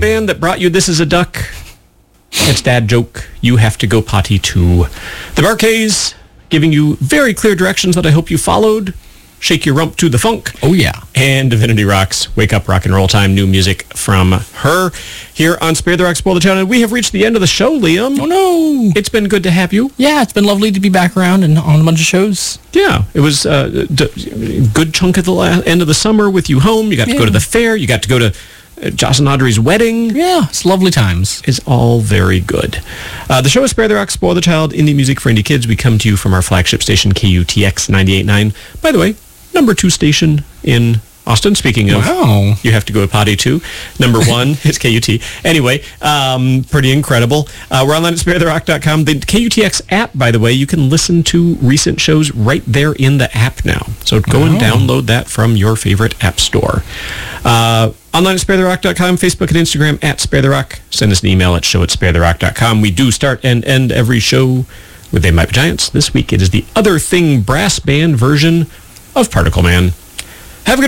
band that brought you This Is a Duck. It's Dad Joke. You have to go potty too. The Bar-Kays, giving you very clear directions that I hope you followed. Shake Your Rump to the Funk. Oh, yeah. And Divinity Rocks, Wake Up Rock and Roll Time, new music from her. Here on Spare the Rock, Spoil the Child. And we have reached the end of the show, Liam. Oh, no. It's been good to have you. Yeah, it's been lovely to be back around and on a bunch of shows. Yeah, it was a good chunk of the end of the summer with you home. You got to go to the fair. You got to go to Jocelyn Audrey's wedding. Yeah, it's lovely times. It's all very good. The show is Spare the Rock, Spoil the Child, indie music for indie kids. We come to you from our flagship station, KUTX 98.9. By the way, number 2 station in Austin. Speaking of, you have to go to potty too. Number 1 is KUT. Anyway, pretty incredible. We're online at sparetherock.com. The KUTX app, by the way, you can listen to recent shows right there in the app now. So go and download that from your favorite app store. Online at sparetherock.com, Facebook and Instagram at sparetherock. Send us an email at show@sparetherock.com. We do start and end every show with They Might Be Giants. This week it is the Other Thing brass band version of Particle Man.